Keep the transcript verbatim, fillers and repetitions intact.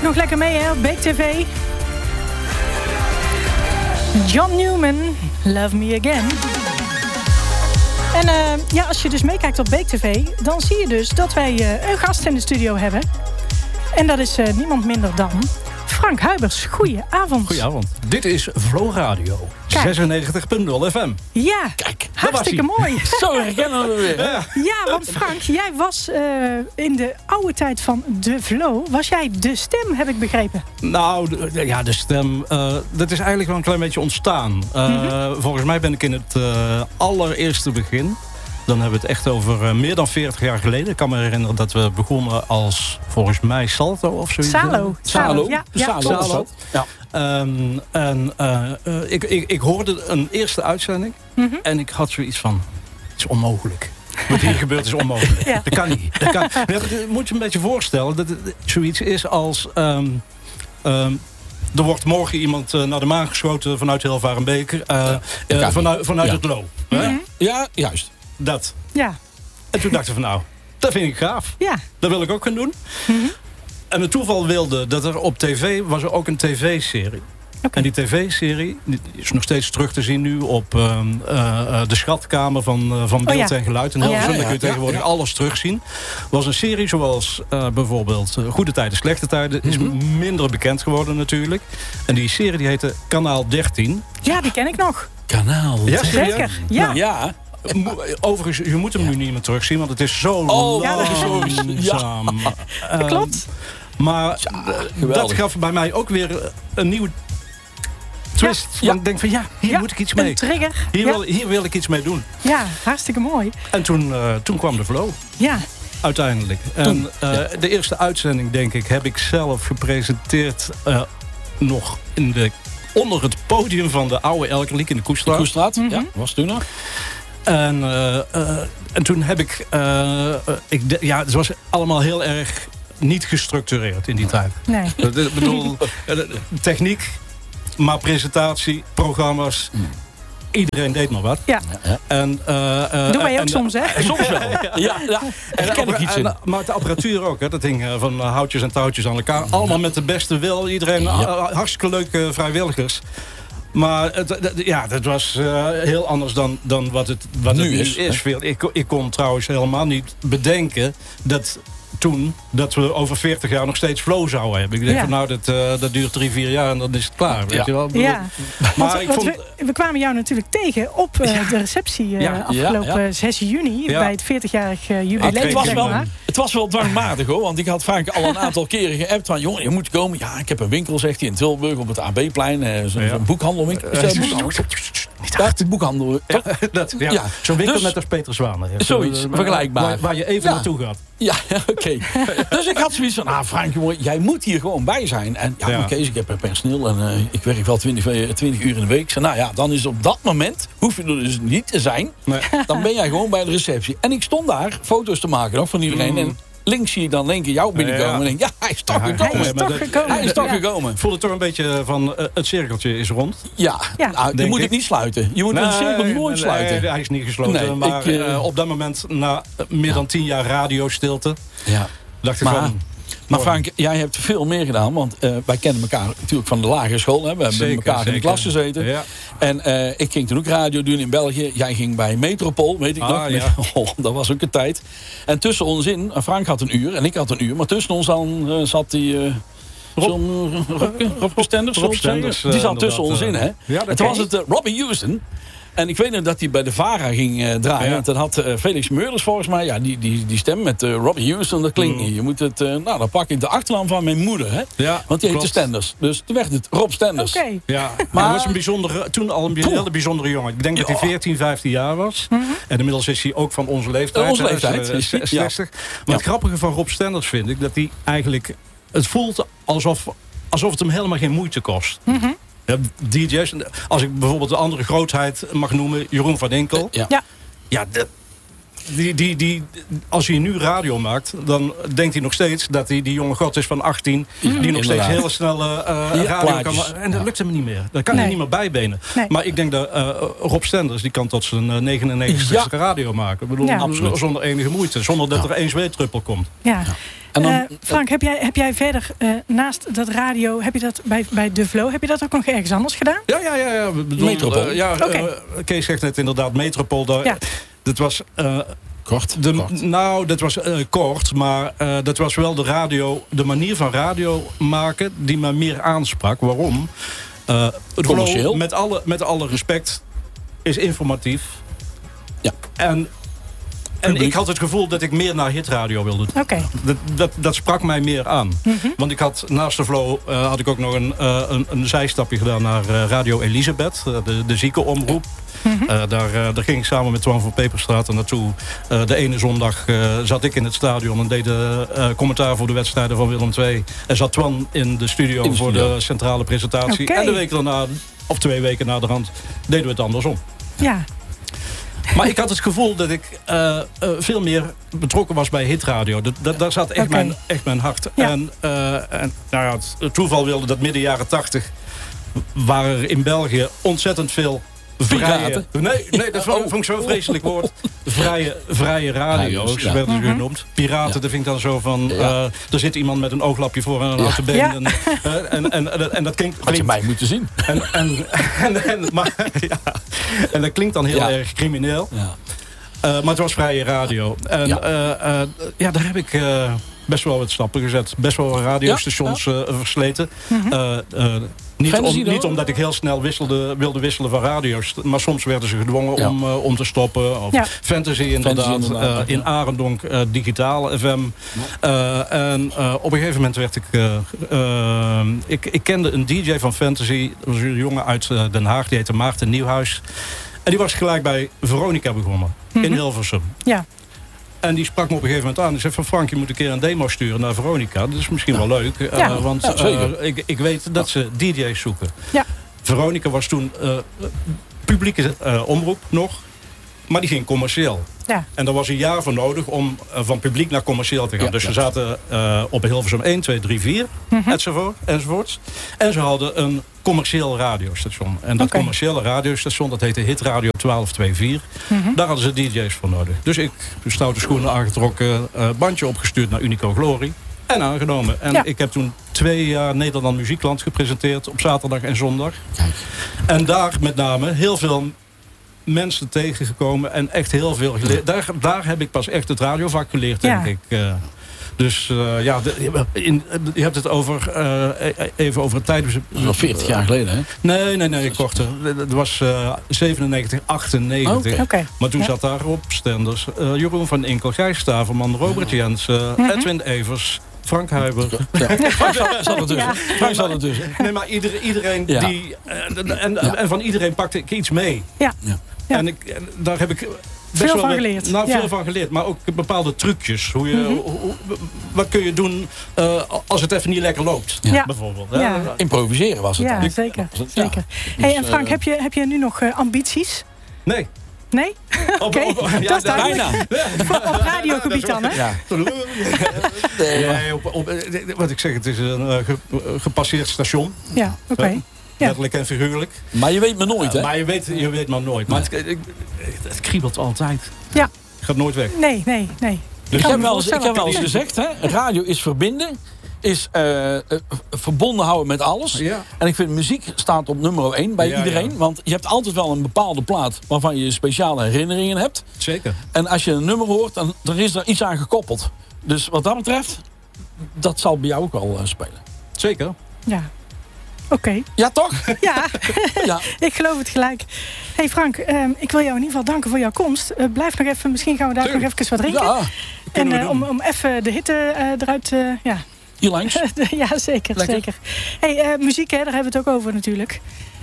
nog lekker mee hè, op Beek T V. John Newman, Love Me Again. En uh, ja, als je dus meekijkt op Beek T V, dan zie je dus dat wij uh, een gast in de studio hebben. En dat is uh, niemand minder dan Frank Huibers. Goedenavond. Goedenavond. Dit is Flow Radio. Kijk. zesennegentig punt nul F M. Ja, kijk, hartstikke mooi. Zo herkennen we weer. Ja, ja want Frank, jij was uh, in de oude tijd van de Flow. Was jij de stem, heb ik begrepen? Nou, de, ja, de stem. Uh, dat is eigenlijk wel een klein beetje ontstaan. Uh, mm-hmm. Volgens mij ben ik in het uh, allereerste begin. Dan hebben we het echt over uh, meer dan veertig jaar geleden. Ik kan me herinneren dat we begonnen als, volgens mij, Salto of zoiets. Salo. Salo. Ja, ja. Salo. Salo. Ja. Um, en uh, uh, ik, ik, ik hoorde een eerste uitzending. Mm-hmm. En ik had zoiets van, het is onmogelijk. Wat hier gebeurt is onmogelijk. Ja. Dat kan niet. Dat kan. Dat moet je een beetje voorstellen. Dat het zoiets is als... Um, um, er wordt morgen iemand uh, naar de maan geschoten vanuit Hilvarenbeek. Uh, uh, vanuit vanuit ja. het Loo. Mm-hmm. Ja, juist. Dat. Ja. En toen dachten we van nou, dat vind ik gaaf. Ja. Dat wil ik ook gaan doen. Mm-hmm. En het toeval wilde dat er op tv was er ook een tv-serie. Okay. En die tv-serie die is nog steeds terug te zien nu op uh, uh, de schatkamer van, uh, van beeld oh, ja. en geluid. En heel oh, ja. Daar kun je tegenwoordig ja, ja. alles terugzien. Was een serie zoals uh, bijvoorbeeld uh, Goede Tijden, Slechte Tijden. Is mm-hmm. minder bekend geworden natuurlijk. En die serie die heette Kanaal dertien. Ja, die ken ik nog. Kanaal ja, zeker. Ja. Nou, ja. Overigens, je moet hem nu niet meer terugzien, want het is zo oh, langzaam. Ja. Uh, dat klopt. Maar ja, dat gaf bij mij ook weer een nieuwe twist. Ja. Want ik denk van ja, hier ja, moet ik iets mee. Een trigger. Hier, ja. wil, hier wil ik iets mee doen. Ja, hartstikke mooi. En toen, uh, toen kwam de Flow. Ja. Uiteindelijk. En uh, de eerste uitzending, denk ik, heb ik zelf gepresenteerd uh, nog in de, onder het podium van de oude Elkerliek in de Koestraat. De Koestraat, mm-hmm. ja, was toen nog. En, uh, uh, en toen heb ik, uh, uh, ik de, ja, het was allemaal heel erg niet gestructureerd in die tijd. Nee. Ik bedoel, techniek, maar presentatie, programma's. Mm. Iedereen deed nog wat. Ja. En, uh, uh, Doe wij ook en, soms, hè? Soms wel. Ja, ja. ja. En, ken ik iets in. En, maar de apparatuur ook, hè, dat hing uh, van uh, houtjes en touwtjes aan elkaar. Allemaal met de beste wil. Iedereen, ja. uh, hartstikke leuke vrijwilligers. Maar het, het, ja, dat was uh, heel anders dan, dan wat het, wat nu het nu is. is. Ik, ik kon trouwens helemaal niet bedenken dat toen dat we over veertig jaar nog steeds Flow zouden hebben. Ik denk ja. van nou, dat, uh, dat duurt drie, vier jaar en dan is het klaar. Weet ja. je wel? Ja. Maar want, ik vond... we, we kwamen jou natuurlijk tegen op uh, ja. de receptie uh, ja. afgelopen ja. Ja. zes juni ja. bij het veertigjarig uh, jubileum. Het was, wel, het was wel dwangmatig hoor, want ik had vaak al een aantal keren geappt van jongen, je moet komen. Ja, ik heb een winkel, zegt hij, in Tilburg op het A B-plein. Uh, Zo'n ja. zo boekhandel. Is dat een boekhandel? Ja, de boekhandel. Ja, dat, ja. Ja. Zo'n winkel dus, net als Peter Zwanen. Ja. Zoiets, uh, vergelijkbaar. Waar, waar je even ja. naartoe gaat. Ja, oké. Okay. Dus ik had zoiets van, ah Frank, jongen, jij moet hier gewoon bij zijn. En ja, ja. Kees, ik heb personeel en uh, ik werk wel twintig uur in de week. Zei, nou ja, dan is op dat moment, hoef je er dus niet te zijn. Nee. Dan ben jij gewoon bij de receptie. En ik stond daar foto's te maken nog van iedereen. Mm. En links zie je dan één keer jou binnenkomen. Ja. En denk ja, hij is toch ja, gekomen. Hij is toch de, gekomen. Hij is toch ja. gekomen. Voel het toch een beetje van, uh, het cirkeltje is rond? Ja, ja. Nou, je moet ik. het niet sluiten. Je moet nee, een cirkel nooit nee, sluiten. Nee, hij is niet gesloten. Nee, maar ik, uh, op dat moment, na meer dan tien jaar radiostilte, ja. dacht ik maar, van... Maar Frank, jij hebt veel meer gedaan. Want uh, wij kennen elkaar natuurlijk van de lagere school. Hè. We hebben zeker, met elkaar zeker. in de klas gezeten. Ja. En uh, ik ging toen ook radio doen in België. Jij ging bij Metropool, weet ik ah, nog. Ja. Oh, dat was ook een tijd. En tussen ons in, Frank had een uur en ik had een uur. Maar tussen ons dan uh, zat die... Uh, Rob, Robke, Robke Stenders, Rob Stenders uh, die zat tussen ons in. Hè. Ja, en toen was het uh, Robbie Houston. En ik weet nog dat hij bij de VARA ging uh, draaien. Ja. En toen had uh, Felix Meurders volgens mij... Ja, die, die, die stem met uh, Robbie Houston, dat klinkt mm. niet. Je moet het... Uh, nou, dan pak ik de achternaam van mijn moeder. Hè? Ja, want die heette Stenders. Dus toen werd het Rob Stenders. Okay. Ja, maar hij was een bijzondere, toen al een hele bijzondere jongen. Ik denk ja. dat hij veertien, vijftien jaar was. Mm-hmm. En inmiddels is hij ook van onze leeftijd. Uh, onze leeftijd. Uh, zestig. Ja. Maar ja. het grappige van Rob Stenders vind ik... dat hij eigenlijk... Het voelt alsof, alsof het hem helemaal geen moeite kost. Mm-hmm. Ja, D J's, als ik bijvoorbeeld de andere grootheid mag noemen, Jeroen van Inkel. Ja, ja. ja de, die, die, die, als hij nu radio maakt, dan denkt hij nog steeds dat hij die jonge god is van achttien... Mm-hmm. die nog steeds heel snel uh, ja, radio kan maken. En dat lukt hem niet meer. Dat kan nee. hij niet meer bijbenen. Nee. Maar ik denk dat uh, Rob Stenders, die kan tot zijn uh, negenennegentigste ja. radio maken. Ik bedoel, ja. zonder enige moeite. Zonder dat ja. er één zweetdruppel komt. Ja. Ja. En dan, uh, Frank, heb jij, heb jij verder uh, naast dat radio, heb je dat bij, bij De Flow, heb je dat ook nog ergens anders gedaan? Ja, ja, ja. ja. Bedoel, Metropool. Uh, ja, okay. uh, Kees zegt net inderdaad Metropool. Daar, ja. Dat was... Uh, Kort, de, kort. Nou, dat was uh, kort, maar uh, dat was wel de radio, de manier van radio maken die me meer aansprak. Waarom? Uh, het Flow, met alle, met alle respect, is informatief. Ja. En... En ik had het gevoel dat ik meer naar hitradio wilde doen. Okay. Dat, dat, dat sprak mij meer aan. Mm-hmm. Want ik had naast de Flow uh, had ik ook nog een, uh, een, een zijstapje gedaan naar uh, Radio Elisabeth. Uh, de, de ziekenomroep. Mm-hmm. uh, daar, uh, daar ging ik samen met Twan van Peperstraat naartoe. Uh, de ene zondag uh, zat ik in het stadion en deed de uh, commentaar voor de wedstrijden van Willem twee. En zat Twan in de studio, in de studio. voor de centrale presentatie. Okay. En de week daarna, of twee weken na de rand, deden we het andersom. Ja. Maar ik had het gevoel dat ik uh, uh, veel meer betrokken was bij hitradio. Dat, dat, daar zat echt, okay. mijn, echt mijn hart. Ja. En, uh, en nou ja, het, het toeval wilde dat midden jaren tachtig... waren er in België ontzettend veel vrije... Nee, nee, dat vond ik zo'n vreselijk woord. Vrije, vrije radio's, ja. werden ze uh-huh. genoemd. Piraten, ja. dat vind ik dan zo van... Ja. Uh, er zit iemand met een ooglapje voor en een houten been. Ja. En, uh, en, en, en, en dat klinkt... Had je mij moeten zien. En, en, en, en, maar, ja. en dat klinkt dan heel ja. erg crimineel. Ja. Uh, maar het was vrije radio. En ja, uh, uh, ja daar heb ik... Uh, best wel wat stappen gezet. Best wel radiostations ja, ja. Uh, versleten. Mm-hmm. uh, uh, niet, om, niet omdat ik heel snel wisselde, wilde wisselen van radio's. Maar soms werden ze gedwongen ja. om, uh, om te stoppen. Of ja. Fantasy inderdaad. Fantasy inderdaad uh, in Arendonk uh, digitaal F M. Uh, en uh, op een gegeven moment werd ik, uh, uh, ik... Ik kende een D J van Fantasy. Dat was een jongen uit uh, Den Haag. Die heette Maarten Nieuwhuis. En die was gelijk bij Veronica begonnen. Mm-hmm. In Hilversum. Ja. En die sprak me op een gegeven moment aan. Die zei van Frank, je moet een keer een demo sturen naar Veronica. Dat is misschien ja. wel leuk. Uh, ja. Want ja, uh, ik, ik weet dat ze D J's zoeken. Ja. Veronica was toen uh, publieke uh, omroep nog. Maar die ging commercieel. Ja. En daar was een jaar voor nodig om uh, van publiek naar commercieel te gaan. Ja, dus ze zaten uh, op Hilversum één, twee, drie, vier. Mm-hmm. enzovoort, enzovoorts. En ze hadden een commercieel radiostation. En dat okay. commerciële radiostation, dat heette Hit Radio twaalf twee vier. Mm-hmm. Daar hadden ze D J's voor nodig. Dus ik, stoute schoenen aangetrokken, uh, bandje opgestuurd naar Unico Glory. En aangenomen. En ja. ik heb toen twee jaar Nederland Muziekland gepresenteerd op zaterdag en zondag. Kijk. En daar met name heel veel mensen tegengekomen en echt heel veel geleerd. Daar, daar heb ik pas echt het radiovak geleerd, denk ja. ik. Uh, dus uh, ja, de, in, je hebt het over uh, even over het tijd. Dat is al veertig jaar geleden, hè? Nee, nee, nee, korter. Het was uh, zevenennegentig, achtennegentig. Oh, okay. Maar toen ja. zat daar Rob Stenders, uh, Jeroen van Inkel, Gijs Staverman, Robert ja. Jensen, uh, mm-hmm. Edwin Evers, Frank Huiber. Ja. Frank zat er tussen. Frank zat er tussen. Nee, maar iedereen, iedereen ja. die... Uh, en, ja. en van iedereen pakte ik iets mee. Ja. ja. Ja. En ik, daar heb ik best veel wel van geleerd. Nou, ja. veel van geleerd. Maar ook bepaalde trucjes. Hoe je, mm-hmm. hoe, hoe, wat kun je doen uh, als het even niet lekker loopt? Ja. Bijvoorbeeld. Ja. Ja. Improviseren was het ja, dan. Zeker. Ja, zeker. Hey, en Frank, heb je, heb je nu nog uh, ambities? Nee. Nee? Oké, okay. ja, dat is bijna. Op radiogebied dan, hè? Ja. Nee, op, op, wat ik zeg, het is een uh, ge, gepasseerd station. Ja, oké. Okay. Ja. Letterlijk en figuurlijk. Maar je weet maar nooit, hè? Uh, maar je weet, je weet maar nooit. Maar nee. het, het, het kriebelt altijd. Ja. Gaat nooit weg. Nee, nee, nee. Dus ik heb wel eens, ik heb wel eens gezegd, hè? Radio is verbinden. Is uh, uh, verbonden houden met alles. Ja. En ik vind muziek staat op nummer één bij ja, iedereen. Ja. Want je hebt altijd wel een bepaalde plaat waarvan je speciale herinneringen hebt. Zeker. En als je een nummer hoort, dan, dan is er iets aan gekoppeld. Dus wat dat betreft, dat zal bij jou ook wel uh, spelen. Zeker. Ja. Oké. Okay. Ja, toch? Ja. ja, ik geloof het gelijk. Hey Frank, um, ik wil jou in ieder geval danken voor jouw komst. Uh, blijf nog even, misschien gaan we daar Tuurlijk. nog even wat drinken. Ja, en uh, om, om even de hitte uh, eruit... Uh, ja. Hier langs? ja, zeker. zeker. Hey, uh, muziek, hè, daar hebben we het ook over natuurlijk.